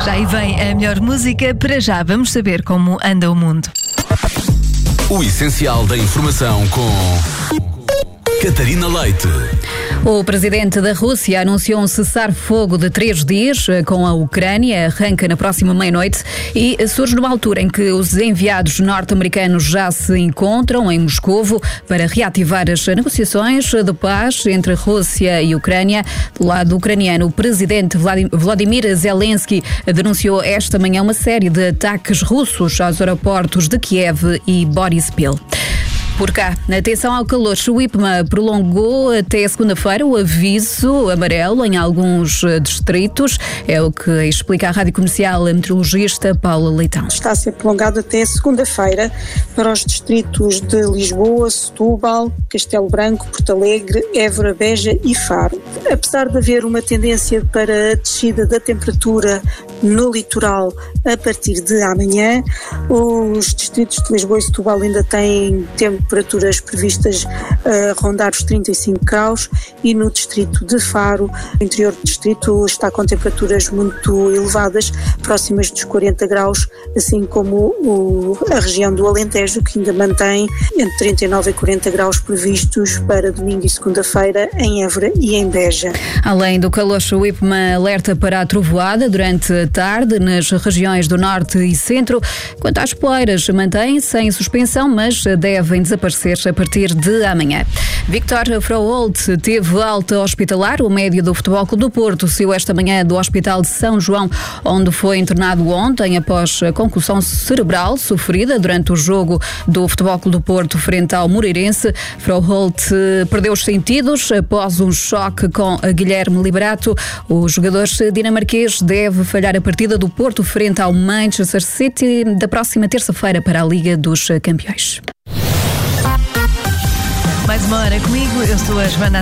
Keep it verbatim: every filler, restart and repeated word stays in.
Já aí vem a melhor música. Para já, vamos saber como anda o mundo. O essencial da informação com Catarina Leite. O presidente da Rússia anunciou um cessar-fogo de três dias com a Ucrânia, arranca na próxima meia-noite e surge numa altura em que os enviados norte-americanos já se encontram em Moscovo para reativar as negociações de paz entre Rússia e Ucrânia. Do lado ucraniano, o presidente Volodymyr Zelensky denunciou esta manhã uma série de ataques russos aos aeroportos de Kiev e Boryspil. Por cá, atenção ao calor. O IPMA prolongou até segunda-feira o aviso amarelo em alguns distritos. É o que explica a Rádio Comercial a meteorologista Paula Leitão. Está a ser prolongado até segunda-feira para os distritos de Lisboa, Setúbal, Castelo Branco, Porto Alegre, Évora, Beja e Faro. Apesar de haver uma tendência para a descida da temperatura no litoral a partir de amanhã, os distritos de Lisboa e Setúbal ainda têm temperaturas previstas a rondar os trinta e cinco graus e no distrito de Faro, o interior do distrito está com temperaturas muito elevadas, próximas dos quarenta graus, assim como o, a região do Alentejo, que ainda mantém entre trinta e nove e quarenta graus previstos para domingo e segunda-feira em Évora e em Beja. Além do calor, o IPMA alerta para a trovoada durante a tarde nas regiões do norte e centro. Quanto às poeiras, mantém-se em suspensão, mas devem desaparecer a partir de amanhã. Victor Froholt teve alta hospitalar. O médio do Futebol Clube do Porto saiu esta manhã do Hospital de São João, onde foi internado ontem após a concussão cerebral sofrida durante o jogo do Futebol Clube do Porto frente ao Moreirense. Froholt perdeu os sentidos após um choque com Guilherme Liberato. O jogador dinamarquês deve falhar a partida do Porto frente ao Manchester City da próxima terça-feira para a Liga dos Campeões. Mais uma hora comigo, eu sou a Joana